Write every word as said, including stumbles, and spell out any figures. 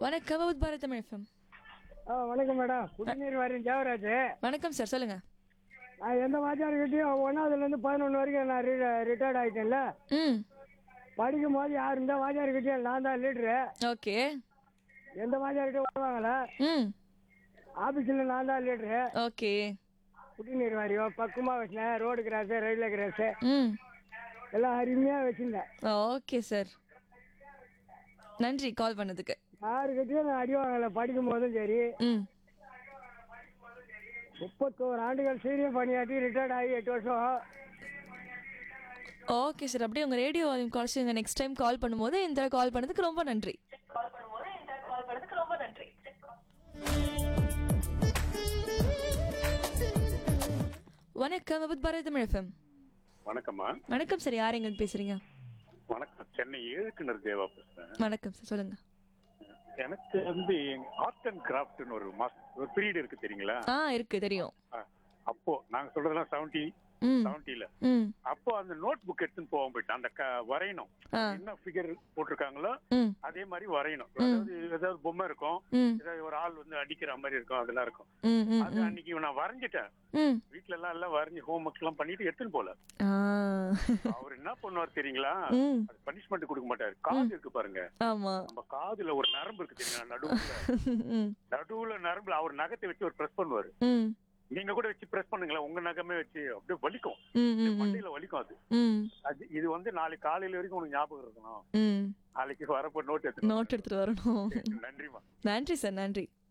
வணக்கம் with Bharat Tamil FM. ஆ வணக்கம் madam. குடிநீர் வாரியம் தேவராஜ். வணக்கம் சார், சொல்லுங்க. நான் எந்த வாத்தியார்கிட்டையும் ஒன்றாவதுலேருந்து பதினொன்று வரைக்கும் நான் ரி ரிட்டையர்ட் ஆகிட்டேன்ல. ம். படிக்கும் போது யார் இந்த வாத்தியார்கிட்டையும் நான் தான் லீட்ரு. ஓகே. எந்த வாத்தியார்கிட்டையும் வருவாங்கள. ம். ஆஃபீஸில் நான் தான் லீட்ரு. ஓகே. குடிநீர் வாரியம் பக்குமா வச்சினேன். ரோடு கிராஸு, ரயில்வே கிராஸு ம். எல்லாம் அருமையாக வச்சுருந்தேன். ஓகே சார், நன்றி கால் பண்ணதுக்கு. யாருக்கிட்டையும் நான் அடி வாங்கலை படிக்கும் போதும் சரி. ம். முப்பத்தோரு ஆண்டுகள் சீனியர் பணியாற்றி ரிட்டையர்ட் ஆகி எட்டு வருஷம். ஓகே சார், அப்படியே உங்கள் radio volume குறைச்சிங்க. Next time call பண்ணும்போது இந்த கால் பண்ணதுக்கு ரொம்ப நன்றி. வணக்கம் வித் பாரத் தமிழ் எஃப்எம். வணக்கம்மா. வணக்கம் சார், யார் எங்க பேசுறீங்க? வணக்கம், சென்னை ஏழுக்கிணர் தேவா பேசுறேன். வணக்கம் சார், சொல்லுங்க. எனக்கு வந்து ஆர்ட் அண்ட் கிராஃப்ட்னு ஒரு மாஸ் ஒரு பீரியட் இருக்கு தெரியுங்களா? ஆ இருக்கு, தெரியும். ஆ, அப்போ நாங்க சொல்றதெல்லாம் செவன்டி ம். செவன்டில ம். அப்போ அந்த நோட் புக் எடுத்துன்னு போவோம். போயிட்டு அந்த க- வரையணும். ஆ. என்ன ஃபிகர் போட்டிருக்காங்களோ ம். அதே மாதிரி வரையணும். அதாவது ஏதாவது பொம்மை இருக்கும், ம். ஏதாவது ஒரு ஆள் வந்து அடிக்கிற மாதிரி இருக்கும், அதெல்லாம் இருக்கும். ம். ம். அது அன்னைக்கு நான் வரைஞ்சிட்டேன். ம். வீட்டுல எல்லாம் எல்லாம் வரைஞ்சி ஹோம் ஒர்க் எல்லாம் பண்ணிட்டு எடுத்துன்னு போல. ஆ. அவர் என்ன பண்ணுவார் தெரியுங்களா? ம். அது பனிஷ்மெண்ட் கொடுக்க மாட்டாரு. காது இருக்கு பாருங்க, ஆமா. நம்ம காதுல ஒரு நரம்பு இருக்கு தெரியுங்களா? நடுவுல ம். நடுவுல நரம்புல அவர் நகத்தை வச்சு ஒரு பிரஸ் பண்ணுவாரு. ம். நீங்க கூட வச்சு பிரஸ் பண்ணுங்களேன், உங்க நகமே வச்சு அப்படியே வலிக்கும். ம். ம். மண்டையில வலிக்கும் அது. ம். அது இது வந்து நாளைக்கு காலையில வரைக்கும் உனக்கு ஞாபகம் இருக்கணும். ம். நாளைக்கு வரப்போ நோட் எடுத்து நோட் எடுத்துட்டு வரணும். நன்றிமா. நன்றி சார், நன்றி.